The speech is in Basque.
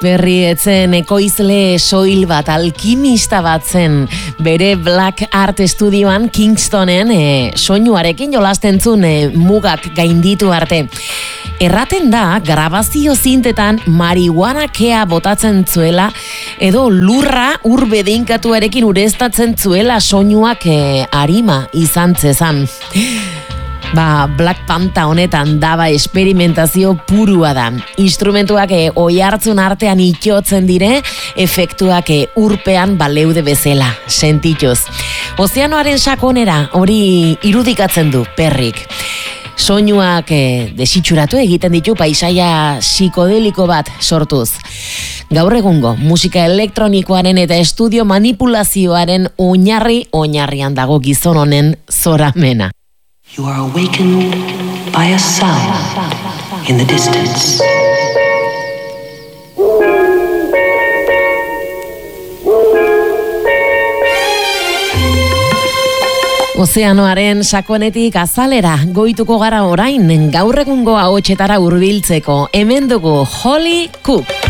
Berri etzen ekoizle soil bat, alkimista bat zen, bere Black Art Studioan Kingstonen soinuarekin jolasten zuen mugak gainditu arte. Erraten da, grabazio zintetan marihuana kea botatzen zuela, edo lurra urbedeinkatuarekin ureztatzen zuela soinuak arima izan zezan. Black Panther honetan daba esperimentazio purua da. Instrumentuak oihartzun artean itxotzen dire, efektuak urpean baleude bezala, sentituz. Ozeanoaren sakonera hori irudikatzen du Perrik. Soinuak desitxuratu egiten ditu paisaia psikodeliko bat sortuz. Gaur egungo musika elektronikoaren eta estudio manipulazioaren oinarrian dago gizon honen zoramena. You are awakened by a sound in the distance. Ozeanoaren sakonetik azalera goituko gara orain gaur egungo ahotsetara hurbiltzeko. Hemen dugu Holly Cook.